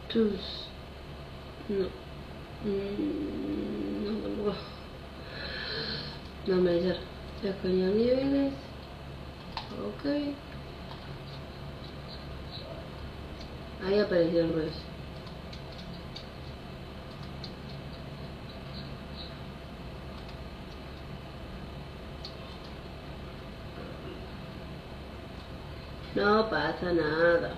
Tus... No. No, tampoco. No me dice. Escanear niveles. Ok. Ahí apareció el ruido. No pasa nada.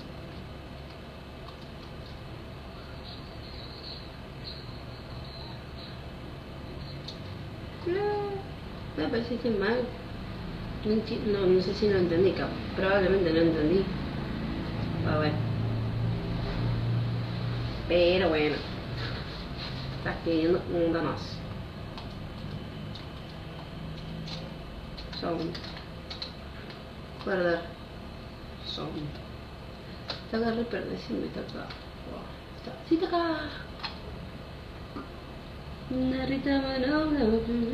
Me pareciste mal. No sé si lo entendí, probablemente no entendí. Pero bueno. Estás pidiendo un más. Sound. Guardar. Sound. Está acá, reperdeciendo, está acá. Wow. Sí, está acá. Una rita manobra.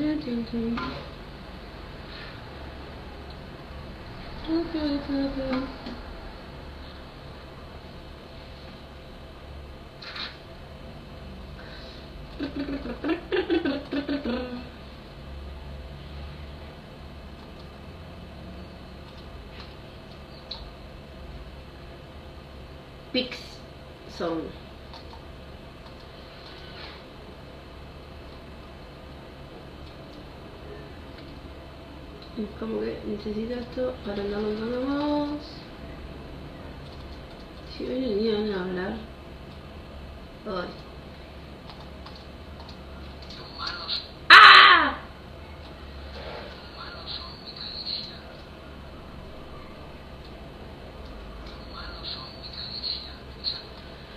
Pix son. Como que necesito esto para andar montando más. Si hoy venían a hablar. Ay. ¡Ah!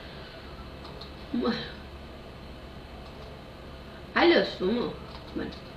Bueno. A lo sumo. Bueno.